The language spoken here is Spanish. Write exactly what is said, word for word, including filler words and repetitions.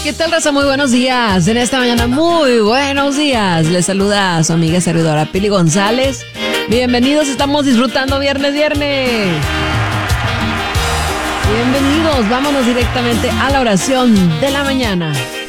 ¿Qué tal, raza? Muy buenos días. En esta mañana, muy buenos días. Les saluda a su amiga servidora Pili González. Bienvenidos, estamos disfrutando viernes, viernes. Bienvenidos, vámonos directamente a la oración de la mañana.